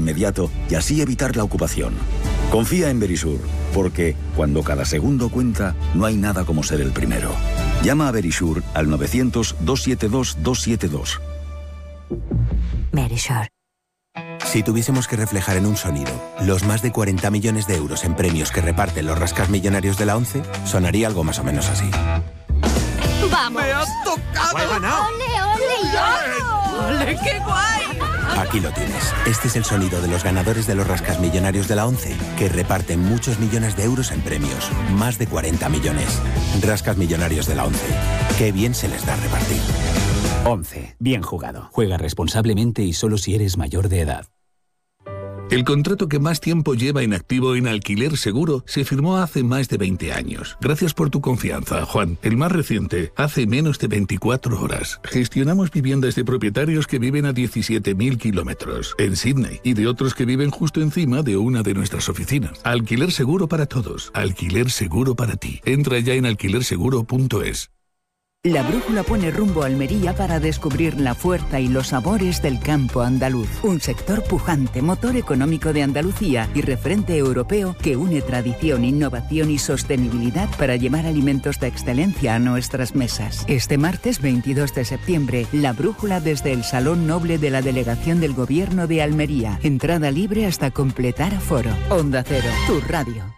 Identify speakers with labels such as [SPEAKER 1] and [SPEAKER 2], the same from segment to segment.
[SPEAKER 1] inmediato y así evitar la ocupación. Confía en Verisur, porque cuando cada segundo cuenta, no hay nada como ser el primero. Llama a Verisur al 900-272-272.
[SPEAKER 2] Verisur.
[SPEAKER 3] Si tuviésemos que reflejar en un sonido los más de 40 millones de euros en premios que reparten los rascasmillonarios de la ONCE, sonaría algo más o menos así.
[SPEAKER 2] ¡Vamos!
[SPEAKER 4] ¡Me has tocado!
[SPEAKER 3] ¡He ganado!
[SPEAKER 2] ¡Ole, ole, yo!
[SPEAKER 4] ¡Ole, qué guay!
[SPEAKER 3] Aquí lo tienes. Este es el sonido de los ganadores de los rascasmillonarios de la ONCE, que reparten muchos millones de euros en premios. Más de 40 millones. Rascasmillonarios de la ONCE. ¡Qué bien se les da repartir!
[SPEAKER 5] 11. Bien jugado. Juega responsablemente y solo si eres mayor de edad.
[SPEAKER 6] El contrato que más tiempo lleva en activo en Alquiler Seguro se firmó hace más de 20 años. Gracias por tu confianza, Juan. El más reciente, hace menos de 24 horas. Gestionamos viviendas de propietarios que viven a 17.000 kilómetros en Sydney y de otros que viven justo encima de una de nuestras oficinas. Alquiler Seguro para todos. Alquiler Seguro para ti. Entra ya en alquilerseguro.es.
[SPEAKER 7] La brújula pone rumbo a Almería para descubrir la fuerza y los sabores del campo andaluz. Un sector pujante, motor económico de Andalucía y referente europeo que une tradición, innovación y sostenibilidad para llevar alimentos de excelencia a nuestras mesas. Este martes 22 de septiembre, la brújula desde el Salón Noble de la Delegación del Gobierno de Almería. Entrada libre hasta completar aforo. Onda Cero, tu radio.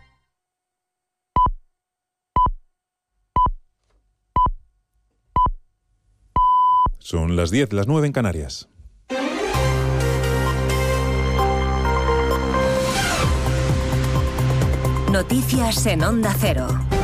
[SPEAKER 8] Son las 10, las 9 en Canarias.
[SPEAKER 2] Noticias en Onda Cero.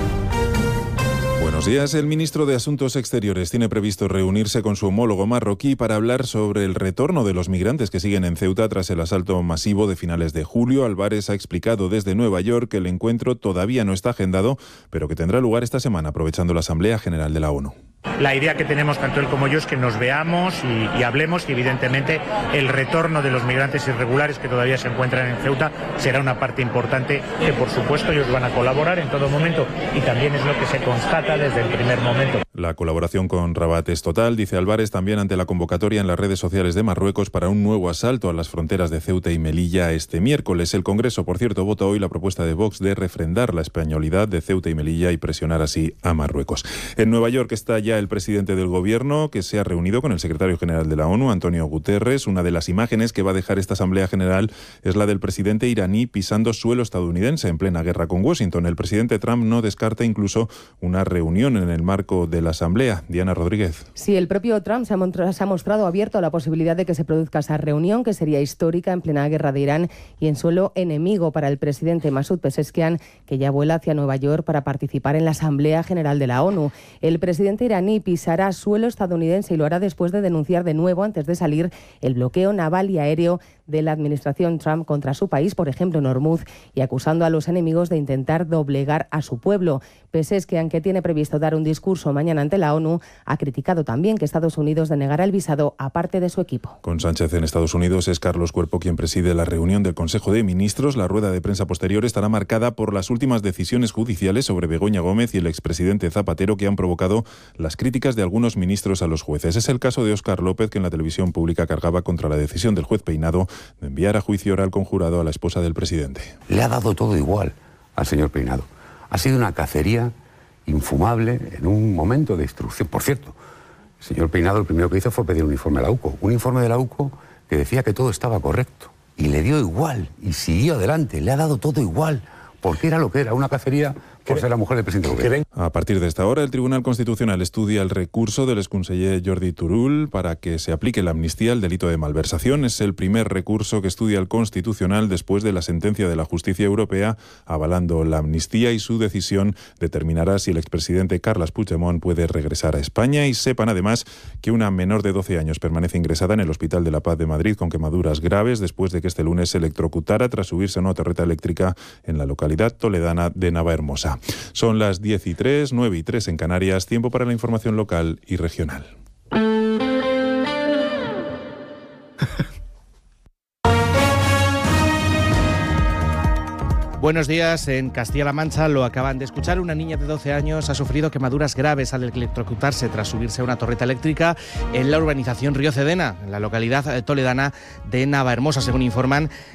[SPEAKER 8] Buenos días. El ministro de Asuntos Exteriores tiene previsto reunirse con su homólogo marroquí para hablar sobre el retorno de los migrantes que siguen en Ceuta tras el asalto masivo de finales de julio. Álvarez ha explicado desde Nueva York que el encuentro todavía no está agendado, pero que tendrá lugar esta semana, aprovechando la Asamblea General de la ONU.
[SPEAKER 9] La idea que tenemos tanto él como yo es que nos veamos y hablemos, y evidentemente el retorno de los migrantes irregulares que todavía se encuentran en Ceuta será una parte importante que por supuesto ellos van a colaborar en todo momento, y también es lo que se constata desde el primer momento.
[SPEAKER 8] La colaboración con Rabat es total, dice Álvarez, también ante la convocatoria en las redes sociales de Marruecos para un nuevo asalto a las fronteras de Ceuta y Melilla este miércoles. El Congreso, por cierto, vota hoy la propuesta de Vox de refrendar la españolidad de Ceuta y Melilla y presionar así a Marruecos. En Nueva York está ya el presidente del Gobierno, que se ha reunido con el secretario general de la ONU, Antonio Guterres. Una de las imágenes que va a dejar esta Asamblea General es la del presidente iraní pisando suelo estadounidense en plena guerra con Washington. El presidente Trump no descarta incluso una reunión en el marco de la Asamblea. Diana Rodríguez.
[SPEAKER 10] Sí, el propio Trump se ha mostrado abierto a la posibilidad de que se produzca esa reunión, que sería histórica en plena guerra de Irán y en suelo enemigo para el presidente Masoud Pezeshkian, que ya vuela hacia Nueva York para participar en la Asamblea General de la ONU. El presidente iraní pisará suelo estadounidense y lo hará después de denunciar de nuevo, antes de salir, el bloqueo naval y aéreo de la administración Trump contra su país, por ejemplo en Hormuz, y acusando a los enemigos de intentar doblegar a su pueblo. Pezeshkian, que tiene previsto dar un discurso mañana ante la ONU, ha criticado también que Estados Unidos denegara el visado a parte de su equipo.
[SPEAKER 8] Con Sánchez en Estados Unidos, es Carlos Cuerpo quien preside la reunión del Consejo de Ministros. La rueda de prensa posterior estará marcada por las últimas decisiones judiciales sobre Begoña Gómez y el expresidente Zapatero, que han provocado las críticas de algunos ministros a los jueces. Es el caso de Óscar López, que en la televisión pública cargaba contra la decisión del juez Peinado de enviar a juicio oral conjurado a la esposa del presidente.
[SPEAKER 11] Le ha dado todo igual al señor Peinado. Ha sido una cacería infumable en un momento de instrucción. Por cierto, el señor Peinado lo primero que hizo fue pedir un informe a la UCO. Un informe de la UCO que decía que todo estaba correcto. Y le dio igual, y siguió adelante. Le ha dado todo igual, porque era lo que era, una cacería por ser la mujer del presidente del gobierno.
[SPEAKER 8] A partir de esta hora, el Tribunal Constitucional estudia el recurso del exconseller Jordi Turull para que se aplique la amnistía al delito de malversación. Es el primer recurso que estudia el Constitucional después de la sentencia de la Justicia Europea avalando la amnistía, y su decisión determinará si el expresidente Carles Puigdemont puede regresar a España. Y sepan además que una menor de 12 años permanece ingresada en el Hospital de la Paz de Madrid con quemaduras graves después de que este lunes se electrocutara tras subirse a una torreta eléctrica en la localidad toledana de Navahermosa. Son las 10:03, 9:03 en Canarias, tiempo para la información local y regional.
[SPEAKER 12] Buenos días. En Castilla-La Mancha, lo acaban de escuchar, una niña de 12 años ha sufrido quemaduras graves al electrocutarse tras subirse a una torreta eléctrica en la urbanización Río Cedena, en la localidad toledana de Navahermosa, según informan